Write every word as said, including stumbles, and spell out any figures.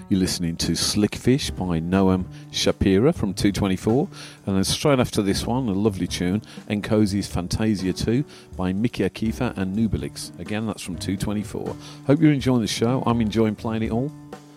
You're listening to Slick Fish by Noam Shapira from two twenty-four, and then straight after this one, a lovely tune, Nkosi's Fantasia two by Mickey Akifa and Nubilix. Again, that's from two twenty-four. Hope you're enjoying the show. I'm enjoying playing it all.